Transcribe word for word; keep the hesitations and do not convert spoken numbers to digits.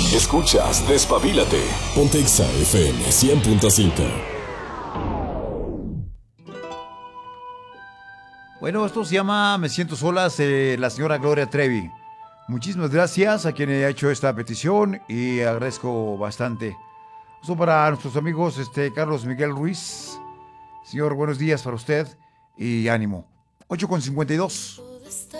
Escuchas Despabilate. Ponte Exa F M cien punto cinco. Bueno, esto se llama Me siento solas, eh, la señora Gloria Trevi. Muchísimas gracias a quien ha hecho esta petición y agradezco bastante. Esto para nuestros amigos este, Carlos Miguel Ruiz. Señor, buenos días para usted y ánimo. ocho con cincuenta y dos.